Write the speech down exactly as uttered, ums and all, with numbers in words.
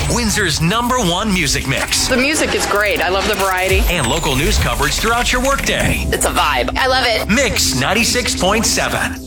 Windsor's number one music mix. The music is great. I love the variety. And local news coverage throughout your workday. It's a vibe. I love it. Mix ninety-six point seven.